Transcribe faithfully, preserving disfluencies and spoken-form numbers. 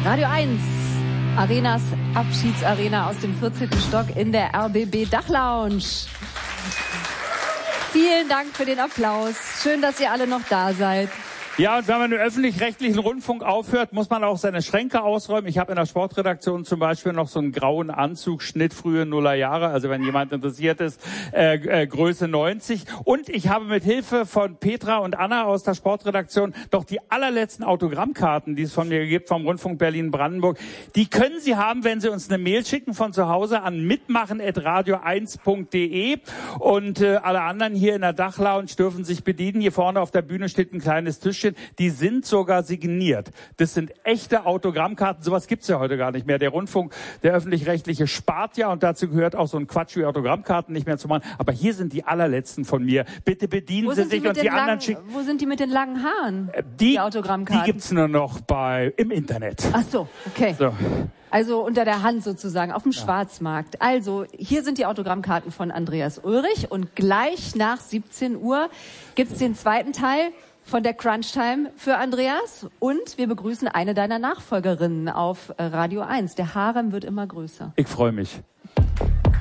Radio eins, Arenas Abschiedsarena aus dem vierzehnten Stock in der R B B Dachlounge. Vielen Dank für den Applaus. Schön, dass ihr alle noch da seid. Ja, und wenn man im öffentlich-rechtlichen Rundfunk aufhört, muss man auch seine Schränke ausräumen. Ich habe in der Sportredaktion zum Beispiel noch so einen grauen Anzugschnitt frühe Nullerjahre, also wenn jemand interessiert ist, äh, äh, Größe neunzig. Und ich habe mit Hilfe von Petra und Anna aus der Sportredaktion doch die allerletzten Autogrammkarten, die es von mir gibt, vom Rundfunk Berlin-Brandenburg. Die können Sie haben, wenn Sie uns eine Mail schicken von zu Hause an mitmachen at radio eins punkt de. Und äh, alle anderen hier in der Dachlounge dürfen sich bedienen. Hier vorne auf der Bühne steht ein kleines Tischchen. Die sind sogar signiert. Das sind echte Autogrammkarten. Sowas gibt's ja heute gar nicht mehr. Der Rundfunk, der öffentlich-rechtliche, spart ja und dazu gehört auch so ein Quatsch wie Autogrammkarten nicht mehr zu machen. Aber hier sind die allerletzten von mir. Bitte bedienen Sie sich und die anderen schicken. Wo sind die mit den langen Haaren? Die, die Autogrammkarten. Die gibt's nur noch bei im Internet. Ach so, okay. So. Also unter der Hand sozusagen, auf dem ja. Schwarzmarkt. Also, hier sind die Autogrammkarten von Andreas Ulrich und gleich nach siebzehn Uhr gibt's den zweiten Teil von der Crunch Time für Andreas und wir begrüßen eine deiner Nachfolgerinnen auf Radio eins. Der Harem wird immer größer. Ich freue mich.